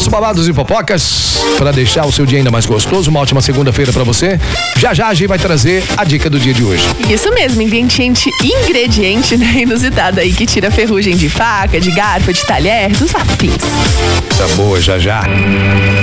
babados e fofocas para deixar o seu dia ainda mais gostoso. Uma ótima segunda-feira para você. Já a gente vai trazer a dica do dia de hoje. Isso mesmo, ingrediente, né, inusitado aí que tira ferrugem de faca, de garfo, de talher, dos afins. Tá boa, já.